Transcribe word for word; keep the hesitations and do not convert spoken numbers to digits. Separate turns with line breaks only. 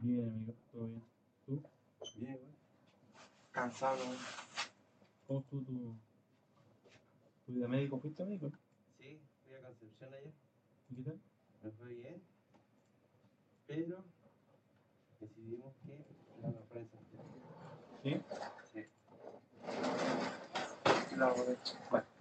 Bien, amigo, todo bien. ¿Tú?
Bien, güey. Cansado, ¿no?
¿Cómo estuvo tu, tu vida médico? ¿Fuiste médico?
Sí, fui a Concepción ayer.
¿Y qué tal?
Me fue bien. Pero decidimos que la mejor en Santiago.
¿Sí?
Sí. La voy a- Bueno,